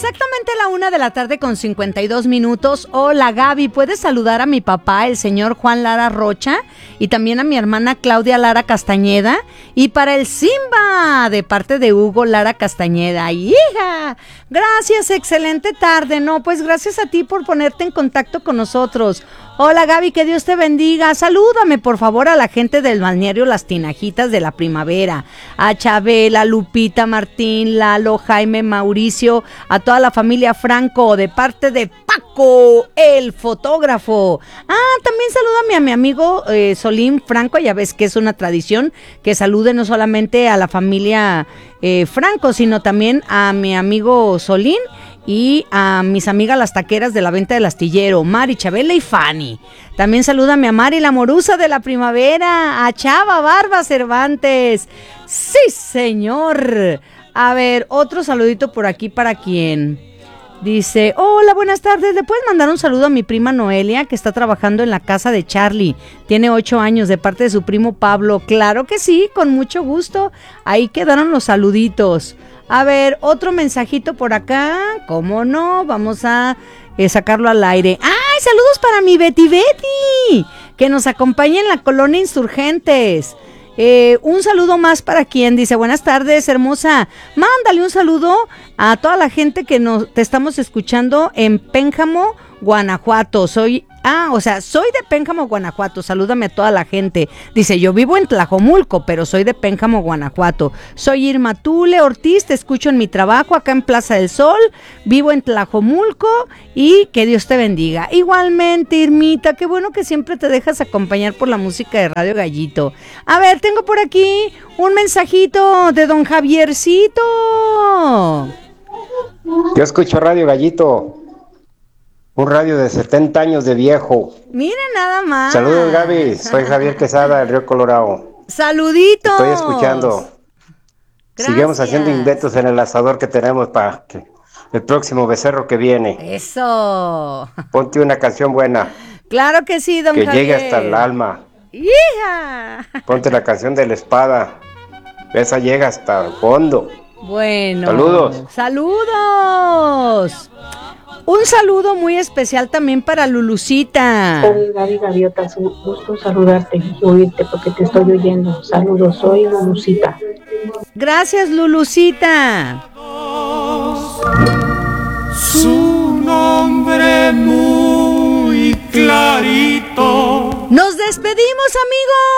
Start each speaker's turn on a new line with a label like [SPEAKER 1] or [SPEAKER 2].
[SPEAKER 1] exactamente la 1:52 p.m. Hola Gaby, ¿puedes saludar a mi papá, el señor Juan Lara Rocha? Y también a mi hermana Claudia Lara Castañeda. Y para el Simba, de parte de Hugo Lara Castañeda. ¡Hija! Gracias, excelente tarde. No, pues gracias a ti por ponerte en contacto con nosotros. Hola Gaby, que Dios te bendiga. Salúdame por favor a la gente del balneario Las Tinajitas de la Primavera, a Chabela, Lupita, Martín, Lalo, Jaime, Mauricio, a toda la familia Franco de parte de Paco, el fotógrafo. También salúdame a mi amigo Solín Franco, ya ves que es una tradición que salude no solamente a la familia Franco, sino también a mi amigo Solín y a mis amigas las taqueras de la venta del astillero, Mari, Chabela y Fanny. También salúdame a Mari la morusa de la Primavera, a Chava Barba Cervantes. Sí, señor. A ver, otro saludito por aquí para quien dice, hola, buenas tardes, ¿le puedes mandar un saludo a mi prima Noelia, que está trabajando en la casa de Charlie? Tiene 8 años, de parte de su primo Pablo. Claro que sí, con mucho gusto. Ahí quedaron los saluditos. A ver, otro mensajito por acá. ¿Cómo no? Vamos a sacarlo al aire. ¡Ay, saludos para mi Betty, que nos acompaña en la colonia Insurgentes! Un saludo más para quien dice, buenas tardes, hermosa. Mándale un saludo a toda la gente que te estamos escuchando en Pénjamo, Guanajuato. Soy de Pénjamo, Guanajuato. Salúdame a toda la gente. Dice, yo vivo en Tlajomulco, pero soy de Pénjamo, Guanajuato. Soy Irma Tule Ortiz, te escucho en mi trabajo acá en Plaza del Sol. Vivo en Tlajomulco y que Dios te bendiga. Igualmente, Irmita, qué bueno que siempre te dejas acompañar por la música de Radio Gallito. A ver, tengo por aquí un mensajito de don Javiercito.
[SPEAKER 2] Yo escucho Radio Gallito. Un radio de 70 años de viejo.
[SPEAKER 1] Miren nada más.
[SPEAKER 2] Saludos, Gaby. Soy Javier Quesada, del Río Colorado.
[SPEAKER 1] Saluditos.
[SPEAKER 2] Estoy escuchando.
[SPEAKER 1] Gracias.
[SPEAKER 2] Sigamos haciendo inventos en el asador que tenemos para el próximo becerro que viene.
[SPEAKER 1] Eso.
[SPEAKER 2] Ponte una canción buena.
[SPEAKER 1] Claro que sí, don Javier.
[SPEAKER 2] Que llegue hasta el alma.
[SPEAKER 1] ¡Hija!
[SPEAKER 2] Ponte la canción de la espada. Esa llega hasta el fondo.
[SPEAKER 1] Bueno.
[SPEAKER 2] Saludos.
[SPEAKER 1] Saludos. Un saludo muy especial también para Lulucita.
[SPEAKER 3] Soy Gaby Gaviota, es un gusto saludarte y oírte porque te estoy oyendo. Saludos, soy Lulucita.
[SPEAKER 1] Gracias, Lulucita.
[SPEAKER 4] Su nombre muy clarito.
[SPEAKER 1] Nos despedimos, amigos.